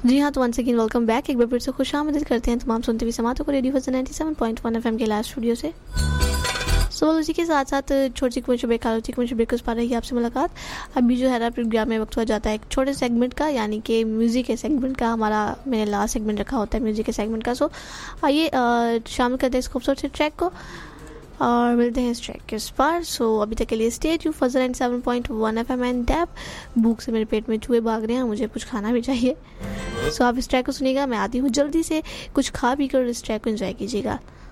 जी हाँ, तो once again welcome back. एक बार फिर से खुशामदीद करते हैं तमाम सुनते हुए समातों को रेडियो फजल 97.1 FM के लास्ट स्टूडियो से। सो उसी के साथ साथ छोटी कुछ ब्रेक उस पा रही है आपसे मुलाकात। अभी जो है ना प्रोग्राम में वक्त हो जाता है एक छोटे सेगमेंट का, यानी कि म्यूज़िक के सेगमेंट का। हमारा मैंने लास्ट सेगमेंट रखा होता है म्यूज़िक के सेगमेंट का। सो आइए शामिल करते हैं इस खूबसूरत से ट्रैक को और मिलते हैं इस ट्रैक के उस पार। सो अभी तक के लिए stay tuned Fazal 97.1 FM and dab. भूख से मेरे पेट में चूहे भाग रहे हैं, मुझे कुछ खाना भी चाहिए। सो आप इस ट्रैक को सुनिएगा, मैं आती हूँ जल्दी से। कुछ खा पी कर इस ट्रैक को एंजॉय कीजिएगा।